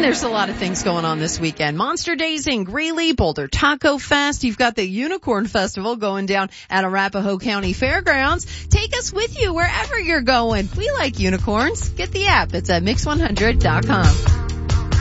And there's a lot of things going on this weekend. Monster Days in Greeley, Boulder Taco Fest. You've got the Unicorn Festival going down at Arapahoe County Fairgrounds. Take us with you wherever you're going. We like unicorns. Get the app. It's at Mix100.com.